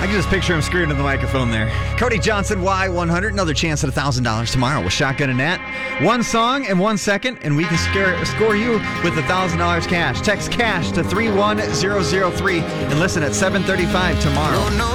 can just picture him screaming to the microphone there. Cody Johnson, Y100. Another chance at $1,000 tomorrow with Shotgun and Nat. One song and 1 second, and we can score you with $1,000 cash. Text cash to 31003 and listen at 7:35 tomorrow.